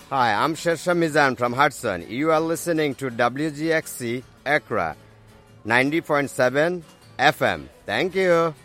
Hi, I'm Shersha Mizan from Hudson. You are listening to WGXC Accra 90.7 FM. Thank you.